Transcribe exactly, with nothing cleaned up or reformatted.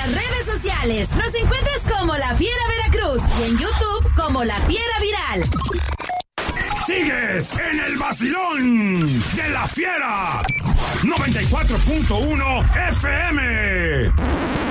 nuestras redes sociales. Nos encuentras como La Fiera Veracruz y en YouTube como La Fiera Viral. Sigues en el vacilón de La Fiera noventa y cuatro punto uno F M.